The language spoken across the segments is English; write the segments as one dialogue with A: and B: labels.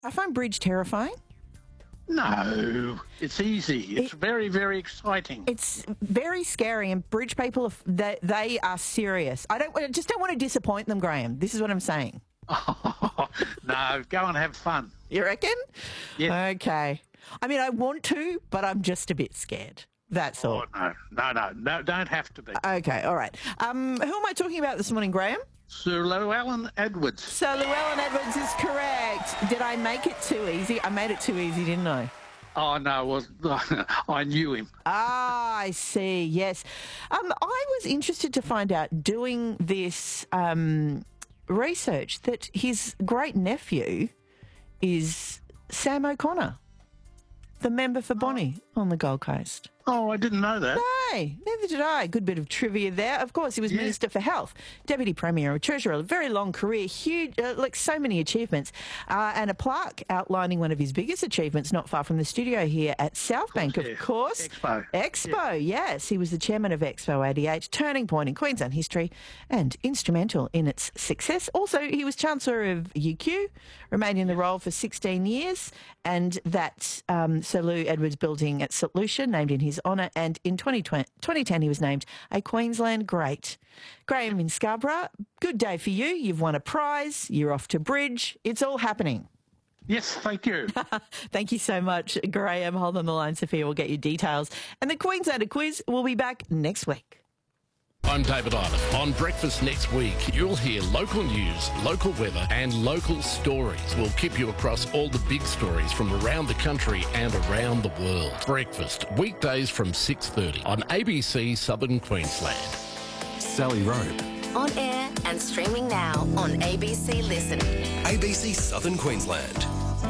A: I find bridge terrifying.
B: No, it's easy. It's very, very exciting.
A: It's very scary, and bridge people, they are serious. I just don't want to disappoint them, Graham. This is what I'm saying.
B: No, go and have fun.
A: You reckon?
B: Yeah.
A: Okay. I mean, I want to, but I'm just a bit scared. That's all.
B: No, don't have to be.
A: Okay, all right. Who am I talking about this morning, Graham?
B: Sir Llewellyn Edwards.
A: Sir Llewellyn Edwards is correct. Did I make it too easy? I made it too easy, didn't I?
B: Oh, no, I knew him.
A: Ah, I see, yes. I was interested to find out, doing this research, that his great-nephew is Sam O'Connor, the member for Bonnie on the Gold Coast.
B: Oh, I didn't know that.
A: No, neither did I. Good bit of trivia there. Of course, he was Minister for Health, Deputy Premier, Treasurer, a very long career, huge, like so many achievements, and a plaque outlining one of his biggest achievements not far from the studio here at Southbank, of course. Expo, yes. He was the chairman of Expo 88, turning point in Queensland history and instrumental in its success. Also, he was Chancellor of UQ, remained in the role for 16 years, and that Sir Lou Edwards building at St Lucia, named in his honour, and in 2010 he was named a Queensland great. Graham in Scarborough, good day for you. You've won a prize. You're off to bridge. It's all happening.
B: Yes, thank you.
A: Thank you so much, Graham. Hold on the line, Sophia. We'll get you details. And the Queenslander quiz will be back next week.
C: I'm David Island. On Breakfast next week, you'll hear local news, local weather and local stories. We'll keep you across all the big stories from around the country and around the world. Breakfast, weekdays from 6:30 on ABC Southern Queensland.
D: Sally Rope.
E: On air and streaming now on ABC Listen.
D: ABC Southern Queensland.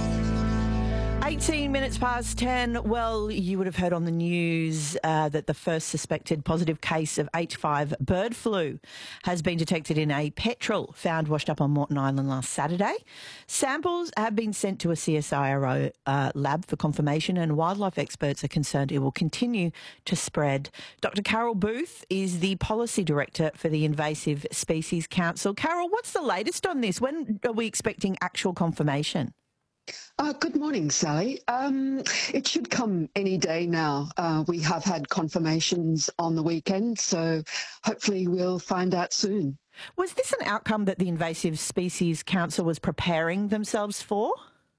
A: 18 minutes past 10. Well, you would have heard on the news that the first suspected positive case of H5 bird flu has been detected in a petrel found washed up on Moreton Island last Saturday. Samples have been sent to a CSIRO lab for confirmation, and wildlife experts are concerned it will continue to spread. Dr. Carol Booth is the Policy Director for the Invasive Species Council. Carol, what's the latest on this? When are we expecting actual confirmation?
F: Good morning, Sally. It should come any day now. We have had confirmations on the weekend, so hopefully we'll find out soon.
A: Was this an outcome that the Invasive Species Council was preparing themselves for?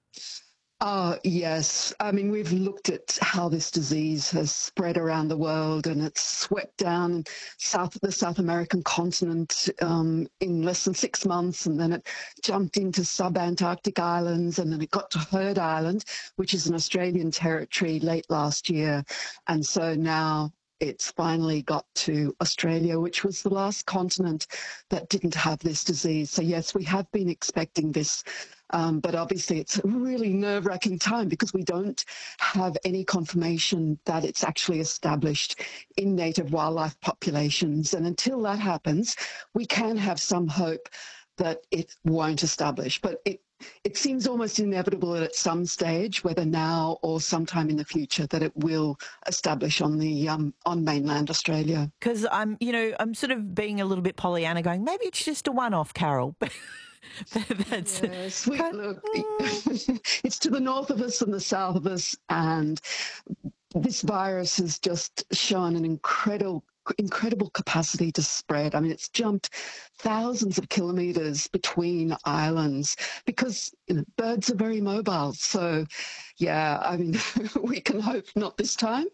F: Yes. I mean, we've looked at how this disease has spread around the world, and it's swept down the South American continent in less than 6 months, and then it jumped into sub-Antarctic islands, and then it got to Heard Island, which is an Australian territory, late last year. And so now it's finally got to Australia, which was the last continent that didn't have this disease. So yes, we have been expecting this, but obviously it's a really nerve-wracking time because we don't have any confirmation that it's actually established in native wildlife populations. And until that happens, we can have some hope that it won't establish. But it seems almost inevitable that at some stage, whether now or sometime in the future, that it will establish on the on mainland Australia.
A: Because I'm sort of being a little bit Pollyanna, going, maybe it's just a one-off, Carol. That's
F: sweet. Look, it's to the north of us and the south of us, and this virus has just shown an incredible capacity to spread. I mean, it's jumped thousands of kilometres between islands because birds are very mobile. So, yeah, I mean, we can hope not this time,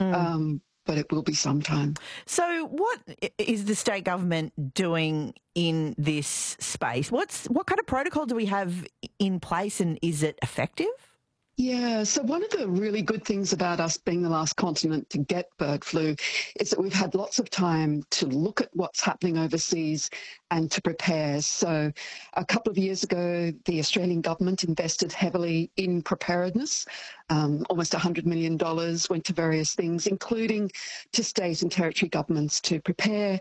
F: but it will be sometime.
A: So what is the state government doing in this space? What kind of protocol do we have in place, and is it effective?
F: Yeah, so one of the really good things about us being the last continent to get bird flu is that we've had lots of time to look at what's happening overseas and to prepare. So a couple of years ago, the Australian government invested heavily in preparedness. Almost $100 million went to various things, including to state and territory governments to prepare,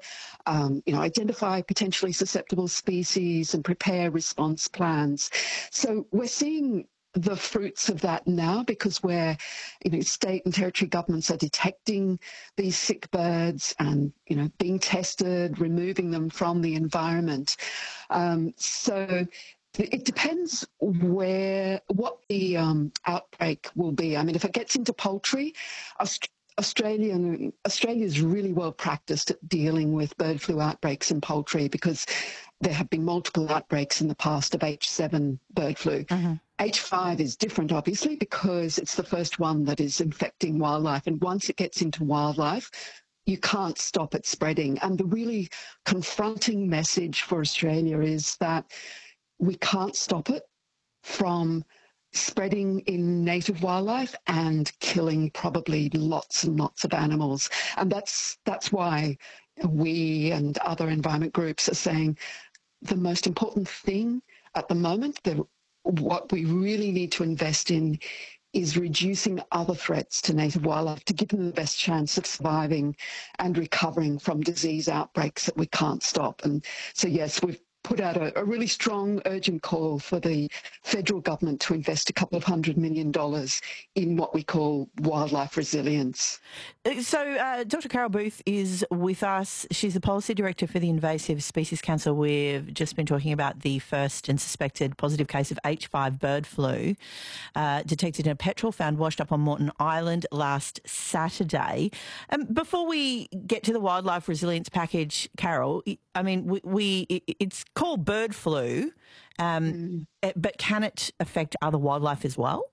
F: identify potentially susceptible species and prepare response plans. So we're seeing the fruits of that now, because where state and territory governments are detecting these sick birds and being tested, removing them from the environment. So It depends what the outbreak will be. I mean, if it gets into poultry, Australia is really well practiced at dealing with bird flu outbreaks in poultry because there have been multiple outbreaks in the past of H7 bird flu. H5 is different, obviously, because it's the first one that is infecting wildlife. And once it gets into wildlife, you can't stop it spreading. And the really confronting message for Australia is that we can't stop it from spreading in native wildlife and killing probably lots and lots of animals. And that's why we and other environment groups are saying the most important thing at the moment, what we really need to invest in is reducing other threats to native wildlife to give them the best chance of surviving and recovering from disease outbreaks that we can't stop. And so, yes, we've put out a really strong, urgent call for the federal government to invest $200 million in what we call wildlife resilience.
A: So Dr. Carol Booth is with us. She's the Policy Director for the Invasive Species Council. We've just been talking about the first and suspected positive case of H5 bird flu detected in a petrel found washed up on Moreton Island last Saturday. Before we get to the wildlife resilience package, Carol, I mean, it's called bird flu, but can it affect other wildlife as well?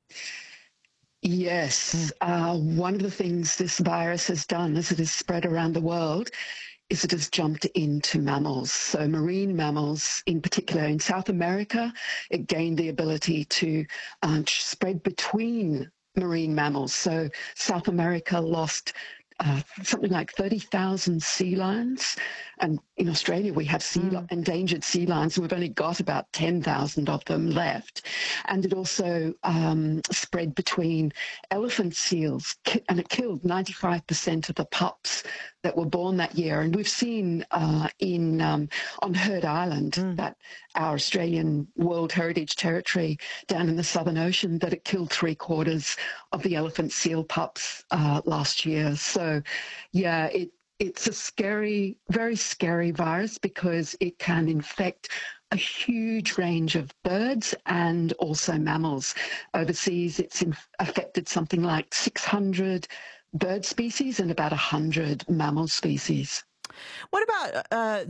F: Yes. One of the things this virus has done as it has spread around the world is it has jumped into mammals. So marine mammals in particular. In South America, it gained the ability to spread between marine mammals. So South America lost something like 30,000 sea lions. And in Australia, we have endangered sea lions, and we've only got about 10,000 of them left. And it also spread between elephant seals, and it killed 95% of the pups that were born that year. And we've seen on Heard Island, that our Australian World Heritage Territory down in the Southern Ocean, that it killed 3/4 of the elephant seal pups last year. So, yeah, it's a scary, very scary virus because it can infect a huge range of birds and also mammals. Overseas, it's affected something like 600 bird species and about 100 mammal species.
A: What about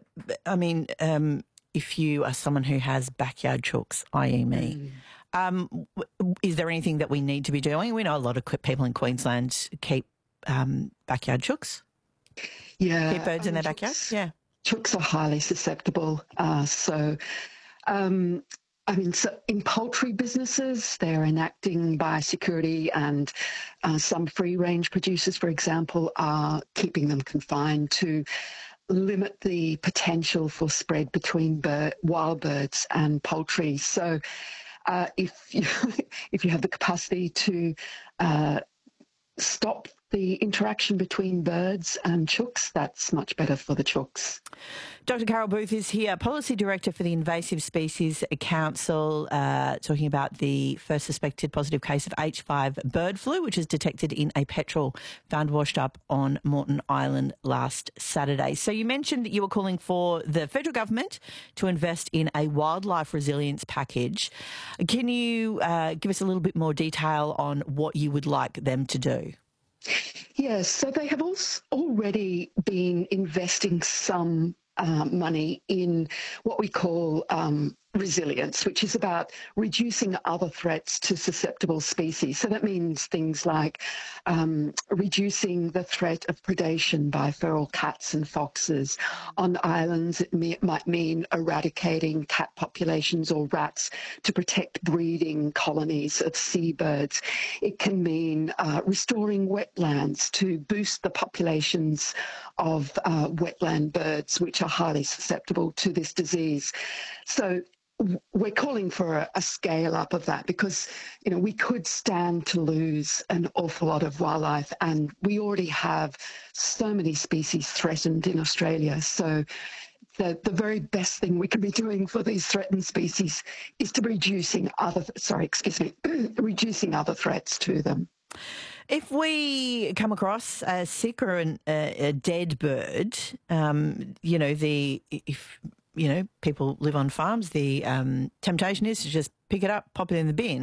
A: if you are someone who has backyard chooks, i.e. me, is there anything that we need to be doing? We know a lot of people in Queensland keep backyard chooks.
F: Yeah.
A: Keep birds in their backyard? Yeah.
F: Chooks are highly susceptible. So in poultry businesses, they're enacting biosecurity, and some free-range producers, for example, are keeping them confined to limit the potential for spread between wild birds and poultry. So if you have the capacity to stop the interaction between birds and chooks, that's much better for the chooks.
A: Dr. Carol Booth is here, Policy Director for the Invasive Species Council, talking about the first suspected positive case of H5 bird flu, which is detected in a petrel found washed up on Moreton Island last Saturday. So you mentioned that you were calling for the federal government to invest in a wildlife resilience package. Can you give us a little bit more detail on what you would like them to do?
F: Yes, so they have already been investing some money in what we call resilience, which is about reducing other threats to susceptible species. So that means things like reducing the threat of predation by feral cats and foxes. On islands, it might mean eradicating cat populations or rats to protect breeding colonies of seabirds. It can mean restoring wetlands to boost the populations of wetland birds, which are highly susceptible to this disease. So we're calling for a scale up of that because, we could stand to lose an awful lot of wildlife, and we already have so many species threatened in Australia. So the very best thing we can be doing for these threatened species is to reducing other threats to them.
A: If we come across a sick or a dead bird, people live on farms, the temptation is to just pick it up, pop it in the bin,